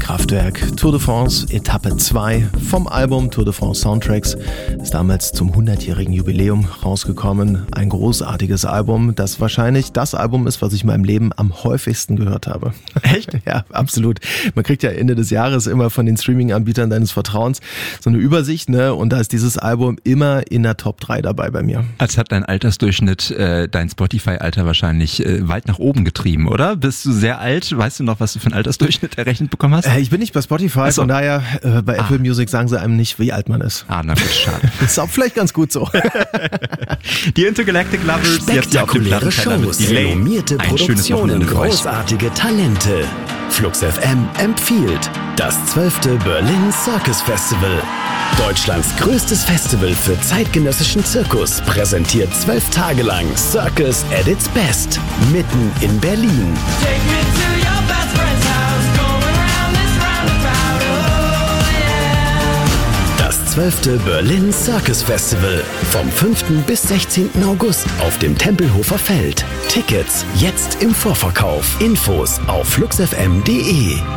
Kraftwerk, Tour de France, Etappe 2 vom Album Tour de France Soundtracks. Ist damals zum 100-jährigen Jubiläum rausgekommen. Ein großartiges Album, das wahrscheinlich das Album ist, was ich in meinem Leben am häufigsten gehört habe. Echt? Ja, absolut. Man kriegt ja Ende des Jahres immer von den Streaming-Anbietern deines Vertrauens so eine Übersicht, ne? Und da ist dieses Album immer in der Top 3 dabei bei mir. Als hat dein Altersdurchschnitt dein Spotify-Alter wahrscheinlich weit nach oben getrieben, oder? Bist du sehr alt? Weißt du noch, was du für einen Altersdurchschnitt errechnet bekommen hast? Ich bin nicht bei Spotify, von daher bei Apple Music sagen sie einem nicht, wie alt man ist. Na gut, schade. Ist auch vielleicht ganz gut so. Die Intergalactic Lovers, jetzt auf dem spektakuläre Shows, renommierte Produktionen, großartige Talente. Flux FM empfiehlt das 12. Berlin Circus Festival. Deutschlands größtes Festival für zeitgenössischen Zirkus präsentiert 12 Tage lang Circus at its best, mitten in Berlin. Das 12. Berlin Circus Festival vom 5. bis 16. August auf dem Tempelhofer Feld. Tickets jetzt im Vorverkauf. Infos auf fluxfm.de.